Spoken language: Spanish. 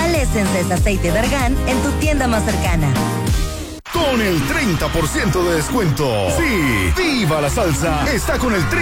al Essence es aceite de argán en tu tienda más cercana. Con el 30% de descuento. Sí, ¡viva la salsa! Está con el 30%